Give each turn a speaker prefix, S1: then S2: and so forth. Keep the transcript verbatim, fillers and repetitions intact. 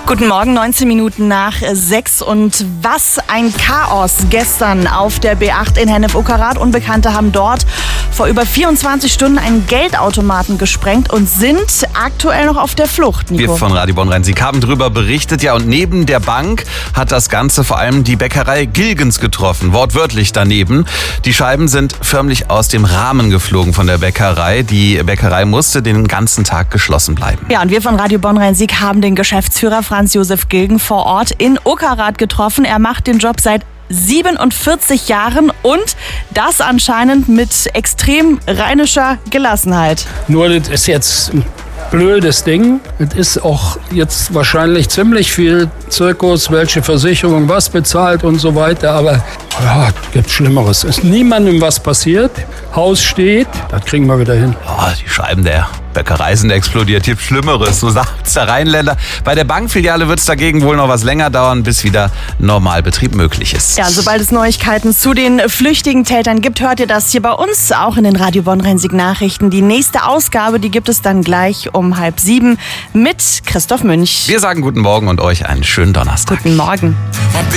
S1: Guten Morgen, neunzehn Minuten nach sechs. Und was ein Chaos gestern auf der B acht in Hennef-Okerrath. Unbekannte haben dort vor über vierundzwanzig Stunden einen Geldautomaten gesprengt und sind aktuell noch auf der Flucht, Nico.
S2: Wir von Radio Bonn-Rhein-Sieg haben darüber berichtet. Ja, und neben der Bank hat das Ganze vor allem die Bäckerei Gilgens getroffen. Wortwörtlich daneben. Die Scheiben sind förmlich aus dem Rahmen geflogen von der Bäckerei. Die Bäckerei musste den ganzen Tag geschlossen bleiben.
S1: Ja, und wir von Radio Bonn-Rhein-Sieg haben den Geschäftsführer Franz Josef Gilgen vor Ort in Okerrath getroffen. Er macht den Job seit siebenundvierzig Jahren und das anscheinend mit extrem rheinischer Gelassenheit.
S3: Nur das ist jetzt ein blödes Ding. Es ist auch jetzt wahrscheinlich ziemlich viel Zirkus, welche Versicherung was bezahlt und so weiter. Aber ja, es gibt Schlimmeres. Es ist niemandem was passiert. Haus steht, das kriegen wir wieder hin.
S2: Oh, die Scheiben der Bäckerei sind explodiert. Gibt Schlimmeres, so sagt's der Rheinländer. Bei der Bankfiliale wird es dagegen wohl noch was länger dauern, bis wieder Normalbetrieb möglich ist.
S1: Ja, sobald es Neuigkeiten zu den flüchtigen Tätern gibt, hört ihr das hier bei uns, auch in den Radio Bonn-Rhein-Sieg Nachrichten. Die nächste Ausgabe, die gibt es dann gleich um halb sieben mit Christoph Münch.
S2: Wir sagen guten Morgen und euch einen schönen Donnerstag.
S1: Guten Morgen.